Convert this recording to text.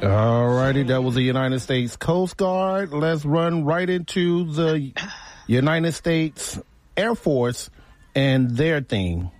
All righty, that was the United States Coast Guard. Let's run right into the United States Air Force and their theme.